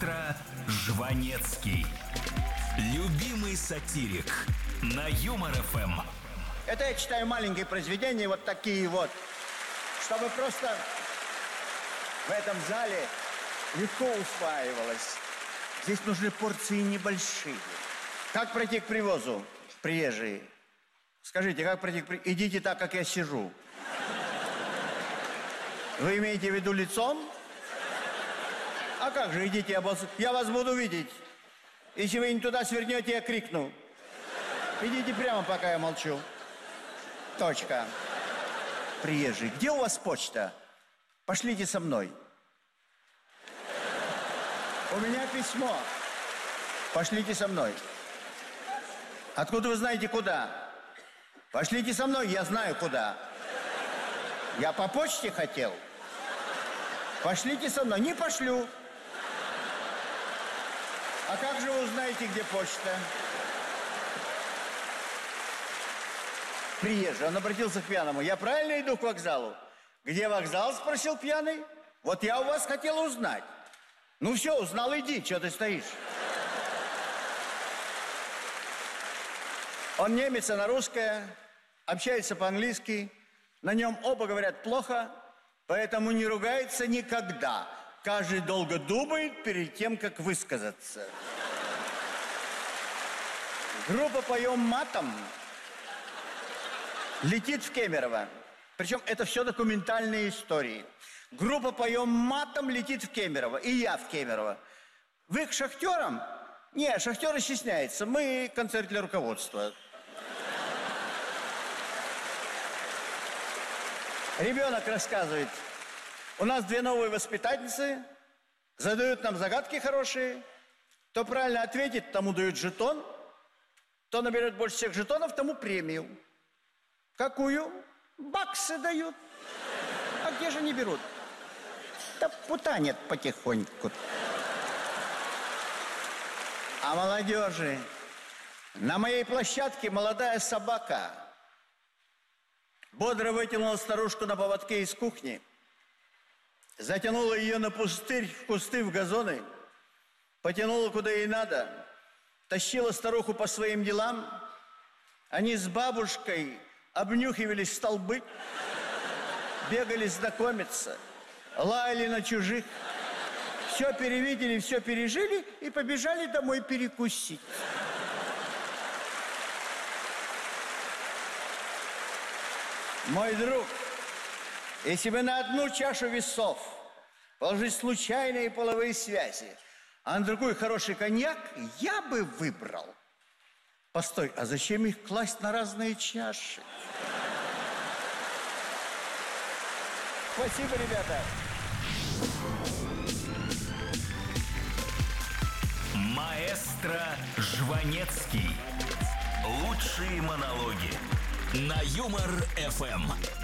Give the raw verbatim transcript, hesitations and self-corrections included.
Маэстро Жванецкий. Любимый сатирик на Юмор эф эм. Это я читаю маленькие произведения, вот такие вот, чтобы просто в этом зале легко усваивалось. Здесь нужны порции небольшие. Как пройти к привозу, приезжие? Скажите, как пройти к привозу? Идите так, как я сижу. Вы имеете в виду лицом? А как же, идите, я вас, я вас буду видеть. Если вы не туда свернете, я крикну. Идите прямо, пока я молчу. Точка. Приезжий, где у вас почта? Пошлите со мной. У меня письмо. Пошлите со мной. Откуда вы знаете, куда? Пошлите со мной, я знаю, куда. Я по почте хотел. Пошлите со мной. Не пошлю. А как же вы узнаете, где почта? Приезжий, он обратился к пьяному. Я правильно иду к вокзалу? Где вокзал, спросил пьяный. Вот я у вас хотел узнать. Ну все, узнал, иди, что ты стоишь? Он немец, она русская, общается по-английски. На нем оба говорят плохо, поэтому не ругается никогда. Каждый долго думает перед тем, как высказаться. Группа «Поем матом» летит в Кемерово. Причем это все документальные истории. Группа «Поем матом» летит в Кемерово. И я в Кемерово. Вы к шахтерам? Не, шахтеры стесняются. Мы концерт для руководства. Ребенок рассказывает. У нас две новые воспитательницы. Задают нам загадки хорошие. Кто правильно ответит, тому дают жетон. Кто наберет больше всех жетонов, тому премию. Какую? Баксы дают. А где же не берут? Да путанят потихоньку. А молодежи? На моей площадке молодая собака бодро вытянула старушку на поводке из кухни, затянула ее на пустырь, в кусты, в газоны, потянула куда ей надо, тащила старуху по своим делам. Они с бабушкой обнюхивались в столбы, бегали знакомиться, лаяли на чужих, все перевидели, все пережили и побежали домой перекусить. Мой друг, если бы на одну чашу весов положить случайные половые связи, а на другой хороший коньяк, я бы выбрал. Постой, а зачем их класть на разные чаши? Спасибо, ребята. Маэстро Жванецкий. Лучшие монологи на Юмор эф эм.